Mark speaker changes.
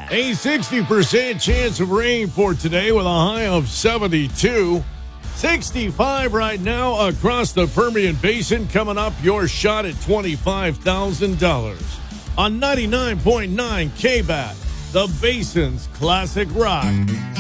Speaker 1: A 60% chance of rain for today with a high of 72. 65 right now across the Permian Basin. Coming up, your shot at $25,000 on 99.9 KBAT, the Basin's Classic Rock.